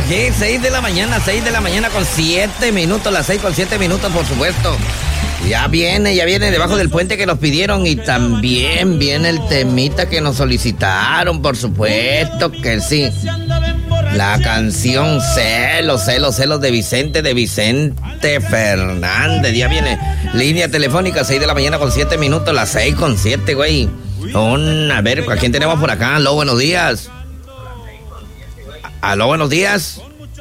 aquí, 6 de la mañana con 7 minutos, las 6 con 7 minutos, por supuesto. Ya viene debajo del puente que nos pidieron y también viene el temita que nos solicitaron, por supuesto que sí. La canción Celos de Vicente Fernández. Ya viene línea telefónica, 6 de la mañana con 7 minutos, las 6 con 7, güey. A ver, ¿a quién tenemos por acá? Aló, buenos días. Aló, buenos días.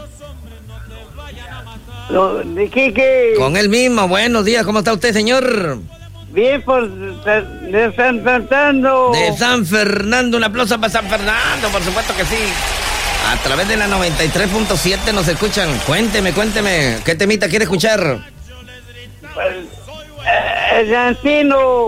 ¿De qué? Con él mismo, buenos días, ¿cómo está usted, señor? Bien, de San Fernando. De San Fernando, un aplauso para San Fernando, por supuesto que sí. A través de la 93.7 nos escuchan. Cuénteme, ¿qué temita quiere escuchar? El encino.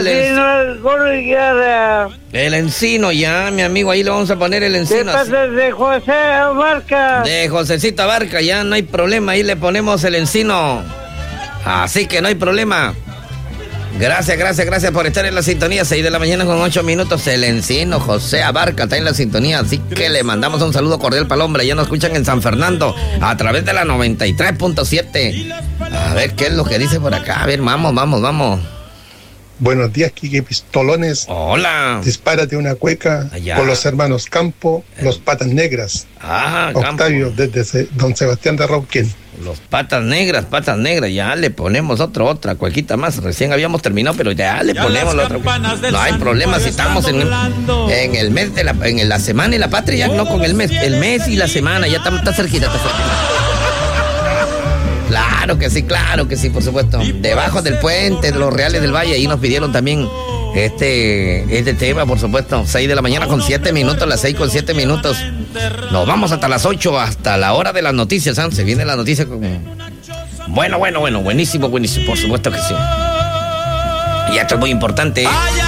El encino, ya, mi amigo, ahí le vamos a poner el encino. De José Abarca. De Josecito Abarca, ya no hay problema, ahí le ponemos el encino. Así que no hay problema. Gracias por estar en la sintonía. 6 de la mañana con 8 minutos. El encino, José Abarca está en la sintonía. Así que le mandamos un saludo cordial para el hombre. Ya nos escuchan en San Fernando a través de la 93.7. A ver qué es lo que dice por acá. A ver, vamos. Buenos días, Quique Pistolones. Hola. Dispárate una cueca allá con los hermanos Campo, los Patas Negras. Octavio, Campo. Desde Don Sebastián de Rauquén. Los patas negras, ya le ponemos otra cuequita más. Recién habíamos terminado, pero ya le ponemos la otra. No hay problema si estamos en el mes en la semana y la patria, ya no con el mes y la semana, ya está cerquita. Claro que sí, por supuesto. Debajo del puente de los Reales del Valle, ahí nos pidieron también este tema, por supuesto. 6 de la mañana con 7 minutos, las 6 con 7 minutos. Nos vamos hasta las 8, hasta la hora de las noticias, ¿eh? Se viene la noticia con... Bueno, buenísimo, por supuesto que sí. Y esto es muy importante.